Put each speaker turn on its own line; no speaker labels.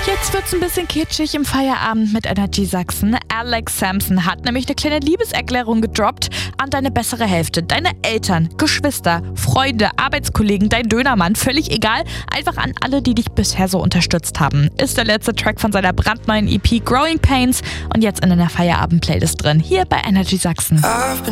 Jetzt wird's ein bisschen kitschig im Feierabend mit Energy Sachsen. Alex Sampson hat nämlich eine kleine Liebeserklärung gedroppt an deine bessere Hälfte, deine Eltern, Geschwister, Freunde, Arbeitskollegen, dein Dönermann, völlig egal. Einfach an alle, die dich bisher so unterstützt haben. Ist der letzte Track von seiner brandneuen EP Growing Pains und jetzt in einer Feierabend-Playlist drin, hier bei Energy Sachsen.
I've been